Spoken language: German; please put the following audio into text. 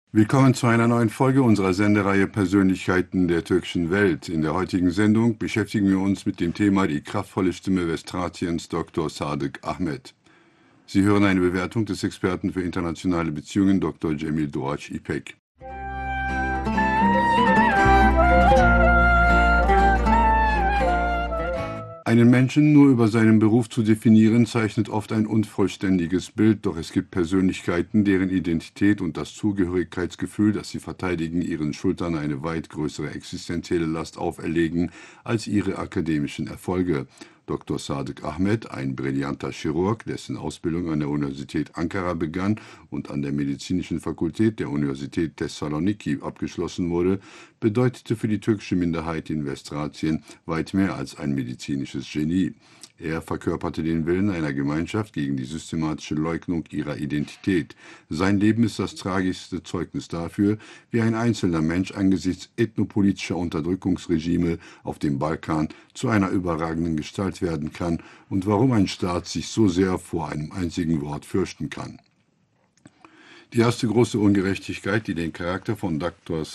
Willkommen zu einer neuen Folge unserer Sendereihe Persönlichkeiten der türkischen Welt. In der heutigen Sendung beschäftigen wir uns mit dem Thema die kraftvolle Stimme Westthraciens Dr. Sadık Ahmet. Sie hören eine Bewertung des Experten für internationale Beziehungen Dr. Cemil Doğaç İpek. Einen Menschen nur über seinen Beruf zu definieren, zeichnet oft ein unvollständiges Bild, doch es gibt Persönlichkeiten, deren Identität und das Zugehörigkeitsgefühl, das sie verteidigen, ihren Schultern eine weit größere existenzielle Last auferlegen als ihre akademischen Erfolge. Dr. Sadık Ahmet, ein brillanter Chirurg, dessen Ausbildung an der Universität Ankara begann und an der Medizinischen Fakultät der Universität Thessaloniki abgeschlossen wurde, bedeutete für die türkische Minderheit in Westthracien weit mehr als ein medizinisches Genie. Er verkörperte den Willen einer Gemeinschaft gegen die systematische Leugnung ihrer Identität. Sein Leben ist das tragischste Zeugnis dafür, wie ein einzelner Mensch angesichts ethnopolitischer Unterdrückungsregime auf dem Balkan zu einer überragenden Gestalt werden kann und warum ein Staat sich so sehr vor einem einzigen Wort fürchten kann. Die erste große Ungerechtigkeit, die den Charakter von Dr.